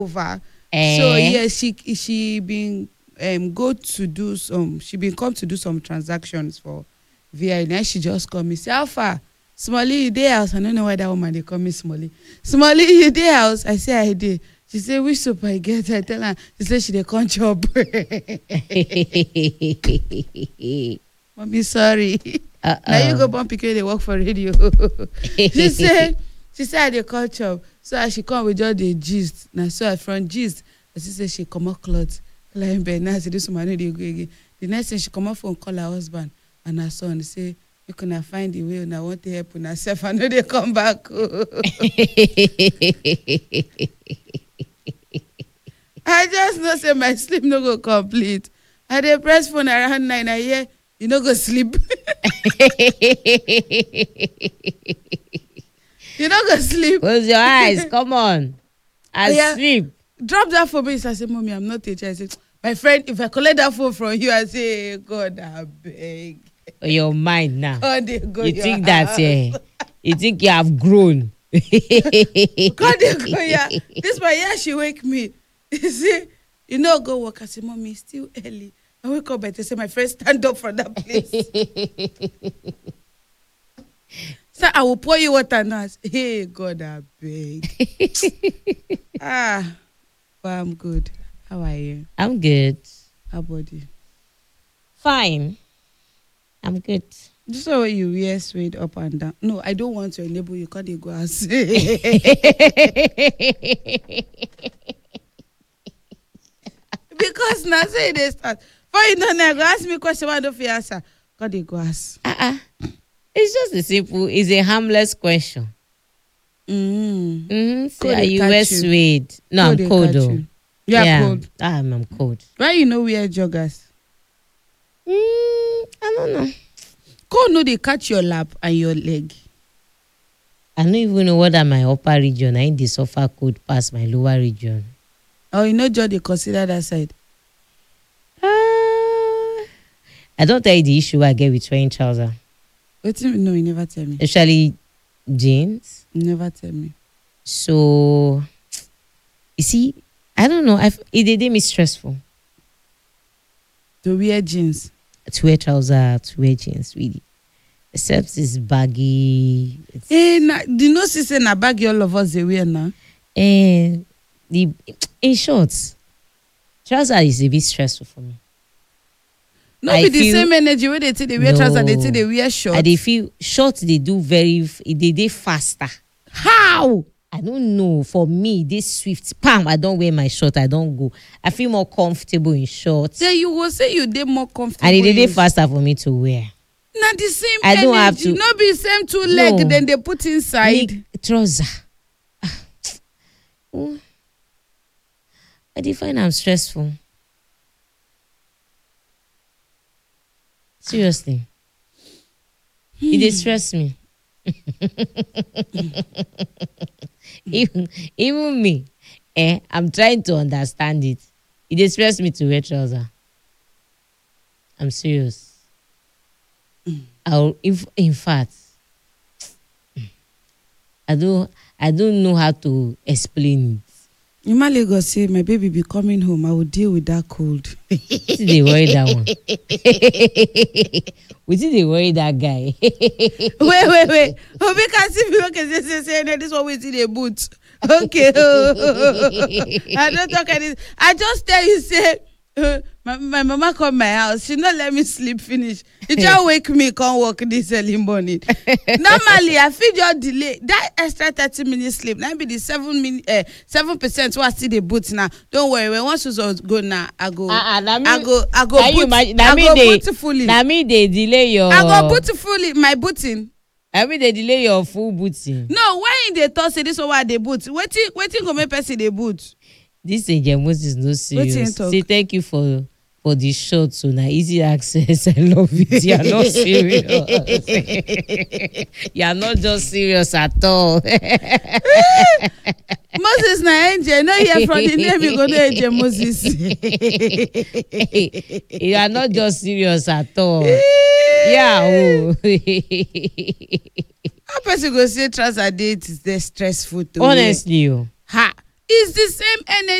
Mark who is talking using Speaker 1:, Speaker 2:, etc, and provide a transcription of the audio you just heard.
Speaker 1: over. So
Speaker 2: Eh?
Speaker 1: yeah, she been go to do some. She been come to do some transactions for VI. Now she just call me say, "Alpha, Smally, you dey house?" I don't know why that woman they call me Smally. Smally, you dey house? I say I dey. She say which soup I get? I tell her. She say she dey come chop. Mommy, sorry. Now you go born pikin dey work for radio. She say I dey call chop. So as she come with just the gist. Now so I from gist, she say she comot cloth, climb bed. Now I say this woman no dey go again. The next thing she comot phone call her husband and her son say make una find the way una want to help una sef. I no dey come back. I just know say my sleep no go complete. I dey press phone around 9. I hear you no go sleep. You no go sleep.
Speaker 2: Close your eyes. Come on. I sleep.
Speaker 1: Drop that phone. I say, Mommy, I'm not a child. I say, my friend, if I collect that phone from you, I say, God, I beg.
Speaker 2: Your mind now.
Speaker 1: God, they go
Speaker 2: You
Speaker 1: your
Speaker 2: think
Speaker 1: house.
Speaker 2: that you think you have grown.
Speaker 1: God, they go yeah. This my yeah, she wake me. You see, you know, go work. I say, Mommy, it's still early. I wake up and say, my friend, stand up from that place. So I will pour you water now. Hey, God, I beg. But I'm good. How are you?
Speaker 2: I'm good.
Speaker 1: How about you?
Speaker 2: Fine. I'm good.
Speaker 1: Just the way you wear suede up and down. No, I don't want to enable you. Can't you go and say? Because now say they start. For you know, now go ask me question. Why don't you answer? Can't you go ask?
Speaker 2: It's just a simple. It's a harmless question.
Speaker 1: Cold
Speaker 2: Are
Speaker 1: they
Speaker 2: you
Speaker 1: catch
Speaker 2: wear
Speaker 1: you.
Speaker 2: suede? No,
Speaker 1: Cold
Speaker 2: I'm
Speaker 1: they
Speaker 2: cold
Speaker 1: catch
Speaker 2: though.
Speaker 1: you. You are cold.
Speaker 2: I'm cold.
Speaker 1: Why you know wear joggers?
Speaker 2: I don't know.
Speaker 1: Cold no they catch your lap and your leg.
Speaker 2: I don't even know whether my upper region I dey suffer cold pass my lower region.
Speaker 1: Oh, you know, just they consider that side.
Speaker 2: I don't tell you the issue I get with wearing trousers.
Speaker 1: Wait, no, you never tell me.
Speaker 2: Especially jeans.
Speaker 1: You never tell me.
Speaker 2: So, you see, I don't know. It did me stressful
Speaker 1: To wear jeans.
Speaker 2: to wear trousers, to wear jeans, really. Except it's baggy.
Speaker 1: Hey, do you know say na bag all of us they wear now?
Speaker 2: And in short, trousers is a bit stressful for me.
Speaker 1: No,
Speaker 2: I
Speaker 1: be the
Speaker 2: feel-
Speaker 1: same energy where they say they wear trousers, they say
Speaker 2: No.
Speaker 1: they wear shorts.
Speaker 2: They feel short. They do faster.
Speaker 1: How?
Speaker 2: I don't know. For me, this swift, pam, I don't wear my short. I don't go. I feel more comfortable in shorts.
Speaker 1: Then you will say you dey more comfortable.
Speaker 2: And it
Speaker 1: in-
Speaker 2: is faster for me to wear.
Speaker 1: Na the same
Speaker 2: I
Speaker 1: energy.
Speaker 2: don't have to-
Speaker 1: No be same two leg
Speaker 2: No.
Speaker 1: then they put inside.
Speaker 2: Make trouser. I define I'm stressful. Seriously. It dey stress me. even me, I'm trying to understand it. It dey stress me to wear trouser. I'm serious. In fact, I don't know how to explain it.
Speaker 1: Imale go say my baby be coming home. I will deal with that cold.
Speaker 2: Wetin dey worry that one? Wetin dey worry that guy?
Speaker 1: wait. Oh, because if you okay, say this one waiting a boot. Okay. I don't talk anything. I just tell you say my mama come my house. She not let me sleep finish. She just wake me come work this early morning. Normally I feel just delay that extra 30 minutes sleep. Now be the 7% what still the boot now. Don't worry. When once you go now, I go. I go boot fully.
Speaker 2: Na me dey delay your.
Speaker 1: I go boot fully. My booting.
Speaker 2: I mean they delay your full booting.
Speaker 1: No, when they talk say this one why they boot. Waiting go make person they boot.
Speaker 2: This Angel Moses no serious. Say thank you for the short, so now easy access. I love it. You are not serious. You are not just serious at all.
Speaker 1: Moses na angel. No hear from the name you go to angel Moses.
Speaker 2: You are not just serious at all. Yeah.
Speaker 1: How person go say trouser date is stressful to
Speaker 2: honestly,
Speaker 1: wear? Ha. It's the same energy